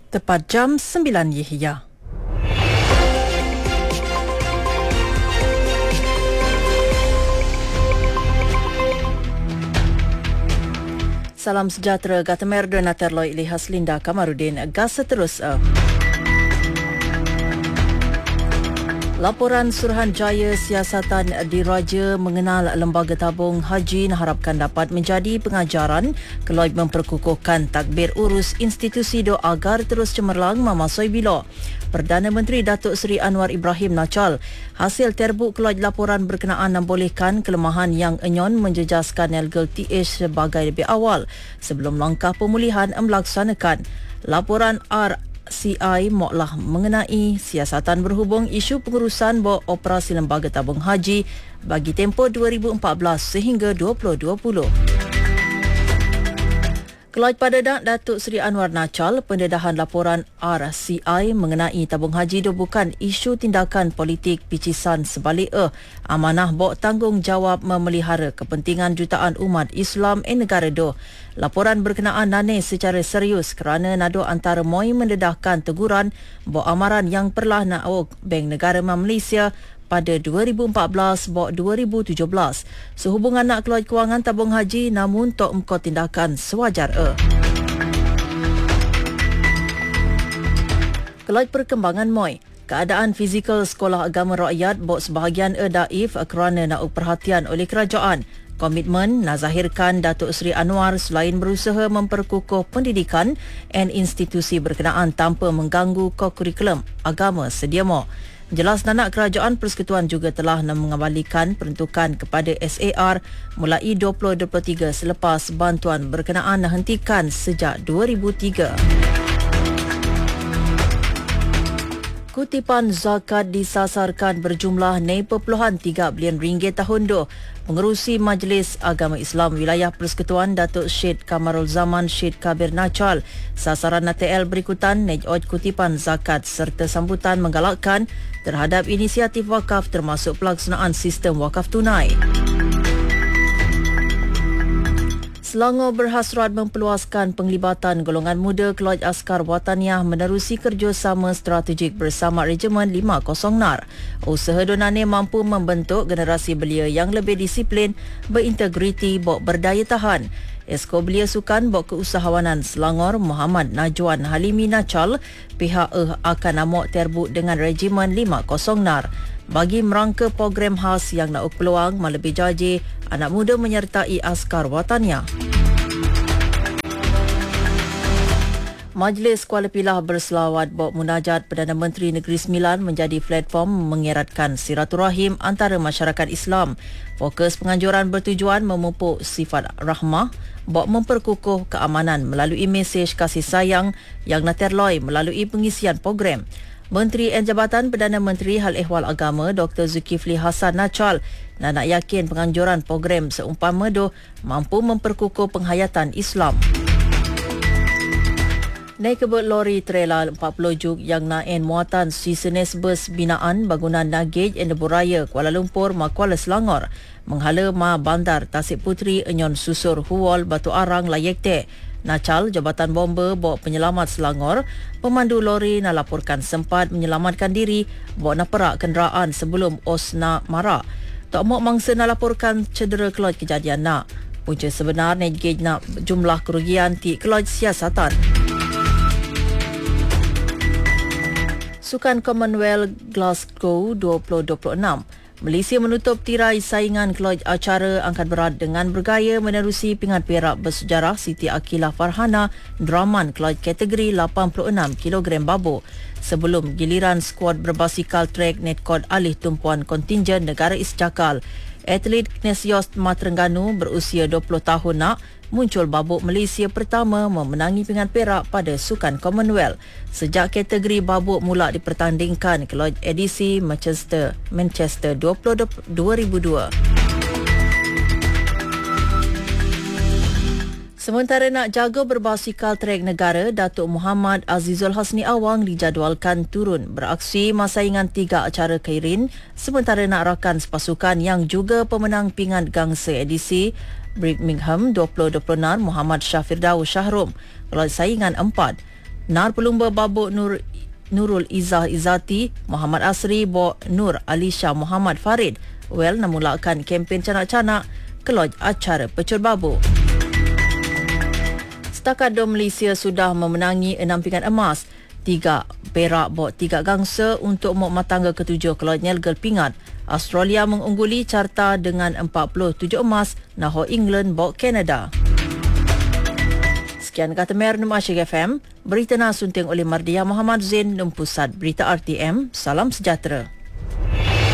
Tepat jam 9 Yahya. Salam sejahtera, Gatamer dan Terloy Lihas Linda Kamarudin. Gas seterus. Laporan Suruhanjaya Siasatan Diraja mengenal Lembaga Tabung Haji harapkan dapat menjadi pengajaran keloi memperkukuhkan takbir urus institusi doa agar terus cemerlang memasoi bila. Perdana Menteri Datuk Seri Anwar Ibrahim Nachal hasil terbuk keloi laporan berkenaan membolehkan kelemahan yang enyon menjejaskan legal TH sebagai lebih awal sebelum langkah pemulihan melaksanakan. Laporan RCI moklah mengenai siasatan berhubung isu pengurusan operasi Lembaga Tabung Haji bagi tempoh 2014 sehingga 2020. Keloj pada Datuk Seri Anwar Nachal, pendedahan laporan RCI mengenai tabung haji bukan isu tindakan politik picisan sebalik amanah tanggungjawab memelihara kepentingan jutaan umat Islam negara do. Laporan berkenaan nane secara serius kerana nado antara moi mendedahkan teguran amaran yang perlah nak Bank Negara Malaysia pada 2014-2017 sehubungan nak keluar kewangan tabung haji namun tok mko tindakan sewajar Keluar perkembangan moi keadaan fizikal sekolah agama rakyat sebahagian daif kerana nak perhatian oleh kerajaan. Komitmen nazahirkan Datuk Seri Anwar selain berusaha memperkukuh pendidikan dan institusi berkenaan tanpa mengganggu kurikulum agama sedia mo. Jelas nanak kerajaan persekutuan juga telah mengembalikan peruntukan kepada SAR mulai 2023 selepas bantuan berkenaan hentikan sejak 2003. Kutipan zakat disasarkan berjumlah RM9.3 bilion tahun do. Pengerusi Majlis Agama Islam Wilayah Persekutuan Datuk Syed Kamarul Zaman Syed Kabir Nachal sasaran ATL berikutan nejot kutipan zakat serta sambutan menggalakkan terhadap inisiatif wakaf termasuk pelaksanaan sistem wakaf tunai. Selangor berhasrat memperluaskan penglibatan golongan muda Keloj Askar Wataniah menerusi kerjasama strategik bersama Regimen 50 NAR. Usaha donane mampu membentuk generasi belia yang lebih disiplin, berintegriti, berdaya tahan. Esko Belia Sukan Keusahawanan Selangor Muhammad Najwan Halimi Nachal pihak akan amok terbuk dengan Regimen 50 NAR bagi merangka program khas yang nak peluang melebih jaji anak muda menyertai Askar Wataniah. Majlis Kuala Pilah berselawat munajat Perdana Menteri Negeri Sembilan menjadi platform mengeratkan silaturahim antara masyarakat Islam. Fokus penganjuran bertujuan memupuk sifat rahmah, memperkukuh keamanan melalui mesej kasih sayang yang naterloi melalui pengisian program. Menteri Jabatan Perdana Menteri Hal Ehwal Agama Dr. Zulkifli Hasan Nachal nak yakin penganjuran program seumpama mampu memperkukuh penghayatan Islam. Naik kebut lori trailer 40 juk yang naen muatan sejenis bus binaan bangunan Nagej Endebu Raya Kuala Lumpur Kuala Selangor menghala bandar Tasik Puteri enyon susur Huol Batu Arang Layekte. Nachal Jabatan Bomber Penyelamat Selangor, pemandu lori nak laporkan sempat menyelamatkan diri nak perak kenderaan sebelum osna marak. Tak mau mangsa nak laporkan cedera keloj kejadian nak. Punca sebenar Nagej nak jumlah kerugian ti keloj siasatan. Sukan Commonwealth Glasgow 2026. Malaysia menutup tirai saingan keloj acara angkat berat dengan bergaya menerusi pingat perak bersejarah Siti Akilah Farhana Draman keloj kategori 86 kg babo. Sebelum giliran skuad berbasikal trek Netkod alih tumpuan kontingen negara Isjakal. Atlet Knesios Matrengganu berusia 20 tahun nak muncul babuk Malaysia pertama memenangi pingat perak pada Sukan Commonwealth. Sejak kategori babuk mula dipertandingkan keloj edisi Manchester 2002. Sementara nak jaga berbasikal trek negara, Datuk Muhammad Azizul Hasni Awang dijadualkan turun beraksi masaingan 3 acara kairin sementara nak rakan sepasukan yang juga pemenang pingat gangsa edisi Birmingham 2026 Muhammad Syafir Daud Syahrum. Kalau saingan 4, Nar pelumba babuk Nurul Izzah Izzati, Muhammad Asri bo Nur Alisha Muhammad Farid namulakan kempen canak-canak keloj acara pecul babuk. Setakat Malaysia sudah memenangi 6 pingat emas, 3 perak bo 3 gangsa untuk mok matangga ketujuh keloj nyelgel pingat. Australia mengungguli carta dengan 47 emas, naho England bo Canada. Sekian kata Mer Num Asyik FM, berita nas sunting oleh Mardia Muhammad Zain Num Pusat Berita RTM. Salam sejahtera.